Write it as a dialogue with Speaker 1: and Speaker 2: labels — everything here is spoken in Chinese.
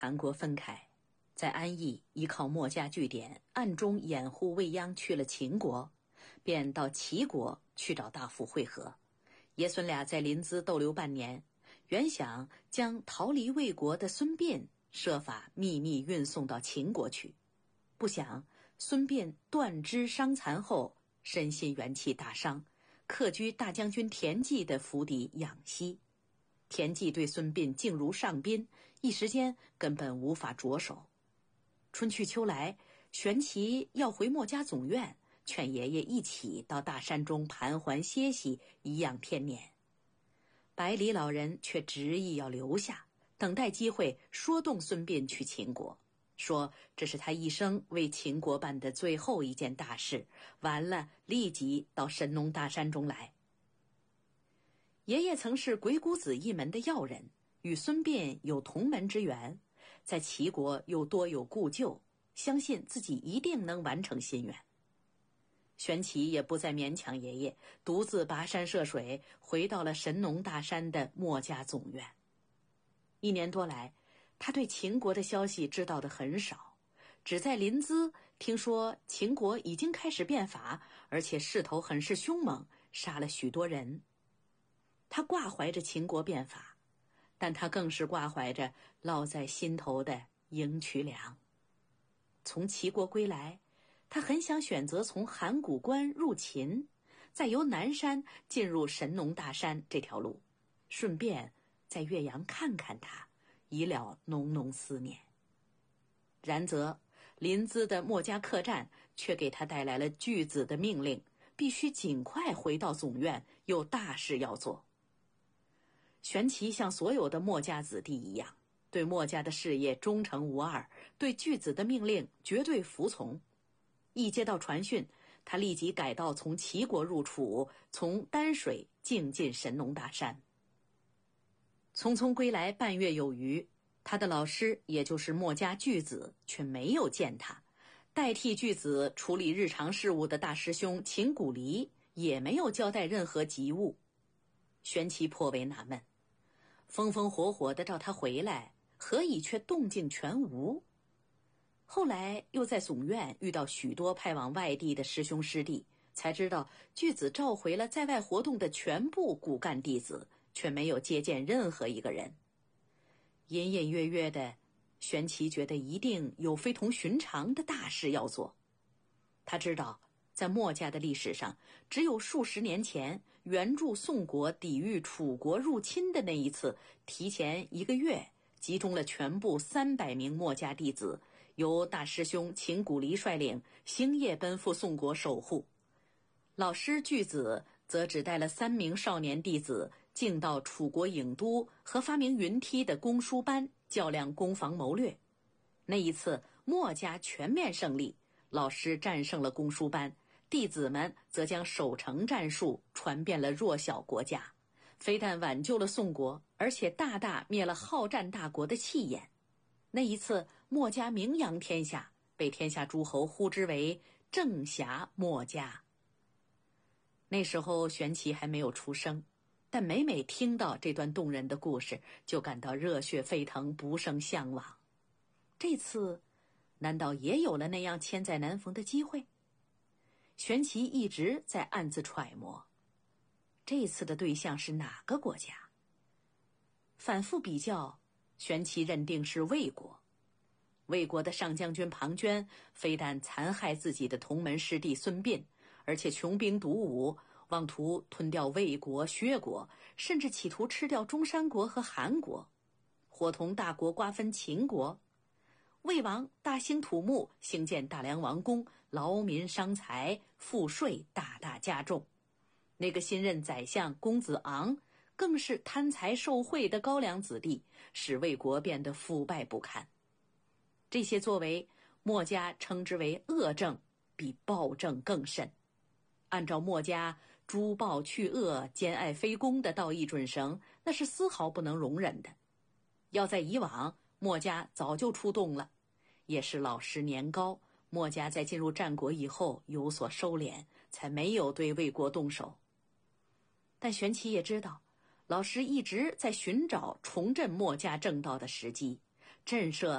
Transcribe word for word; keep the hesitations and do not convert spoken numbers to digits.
Speaker 1: 韩国分开，在安邑依靠墨家据点，暗中掩护未央去了秦国，便到齐国去找大夫会合。爷孙俩在临淄逗留半年，原想将逃离魏国的孙膑设法秘密运送到秦国去，不想孙膑断肢伤残后，身心元气大伤，客居大将军田忌的府邸养息。田忌对孙膑敬如上宾，一时间根本无法着手。春去秋来，玄奇要回墨家总院，劝爷爷一起到大山中盘桓歇息，颐养天年。百里老人却执意要留下，等待机会说动孙膑去秦国，说这是他一生为秦国办的最后一件大事，完了立即到神农大山中来。爷爷曾是鬼谷子一门的要人，与孙膑有同门之缘，在齐国又多有故旧，相信自己一定能完成心愿。玄奇也不再勉强爷爷，独自跋山涉水，回到了神农大山的墨家总院。一年多来，他对秦国的消息知道的很少，只在临淄听说秦国已经开始变法，而且势头很是凶猛，杀了许多人。他挂怀着秦国变法，但他更是挂怀着烙在心头的赢渠梁。从齐国归来，他很想选择从函谷关入秦，再由南山进入神农大山这条路，顺便在岳阳看看他，以了浓浓思念。然则临淄的墨家客栈却给他带来了巨子的命令，必须尽快回到总院，有大事要做。玄奇像所有的墨家子弟一样，对墨家的事业忠诚无二，对巨子的命令绝对服从。一接到传讯，他立即改道从齐国入楚，从丹水径进神农大山。匆匆归来半月有余，他的老师也就是墨家巨子却没有见他，代替巨子处理日常事务的大师兄秦古离也没有交代任何急务。玄奇颇为纳闷，风风火火地召他回来，何以却动静全无？后来又在总院遇到许多派往外地的师兄师弟，才知道巨子召回了在外活动的全部骨干弟子，却没有接见任何一个人。隐隐约约的，玄奇觉得一定有非同寻常的大事要做。他知道在墨家的历史上，只有数十年前援助宋国抵御楚国入侵的那一次，提前一个月集中了全部三百名墨家弟子，由大师兄秦古离率领，星夜奔赴宋国守护。老师巨子则只带了三名少年弟子，径到楚国郢都和发明云梯的公输班较量攻防谋略。那一次墨家全面胜利，老师战胜了公输班，弟子们则将守城战术传遍了弱小国家，非但挽救了宋国，而且大大灭了好战大国的气焰。那一次墨家名扬天下，被天下诸侯呼之为正侠墨家。那时候玄奇还没有出生，但每每听到这段动人的故事，就感到热血沸腾，不胜向往。这次难道也有了那样千载难逢的机会？玄奇一直在暗自揣摩，这次的对象是哪个国家？反复比较，玄奇认定是魏国。魏国的上将军庞涓非但残害自己的同门师弟孙膑，而且穷兵黩武，妄图吞掉魏国、薛国，甚至企图吃掉中山国和韩国，伙同大国瓜分秦国。魏王大兴土木，兴建大梁王宫，劳民伤财，赋税大大加重。那个新任宰相公子昂更是贪财受贿的高粱子弟，使魏国变得腐败不堪。这些作为，墨家称之为恶政，比暴政更甚。按照墨家诛暴去恶、兼爱非攻的道义准绳，那是丝毫不能容忍的。要在以往，墨家早就出动了，也是老师年高，墨家在进入战国以后有所收敛，才没有对魏国动手。但玄奇也知道，老师一直在寻找重振墨家正道的时机，震慑